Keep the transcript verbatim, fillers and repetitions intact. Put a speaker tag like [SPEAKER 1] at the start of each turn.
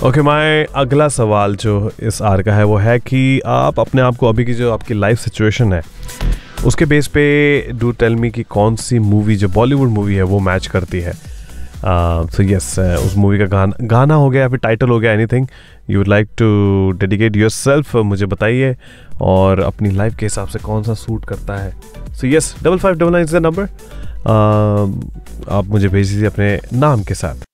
[SPEAKER 1] Okay, my अगला सवाल जो इस आर का है वो है कि आप अपने आप को अभी की जो आपकी लाइफ सिचुएशन है उसके बेस पे डू टेल मी कि कौन सी मूवी जो बॉलीवुड मूवी है वो मैच करती है. सो यस, उस मूवी का गाना गाना हो गया या फिर टाइटल हो गया, anything you would like to dedicate your self, मुझे बताइए, और अपनी लाइफ के हिसाब से कौन सा सूट करता है. So yes, double five double nine is the number. आप मुझे भेज दीजिए अपने नाम के साथ.